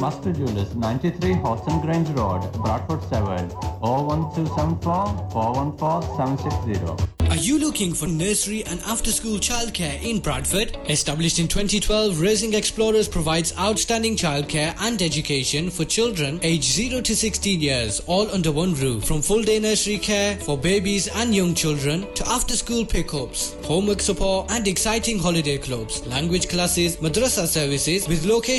Master Jewelers, 93 Hodson Grange Road, Bradford 7, 01274 414 760. Are you looking for nursery and after-school childcare in Bradford? Established in 2012, Raising Explorers provides outstanding childcare and education for children aged 0 to 16 years, all under one roof. From full-day nursery care for babies and young children to after-school pickups, homework support and exciting holiday clubs, language classes, madrasa services with location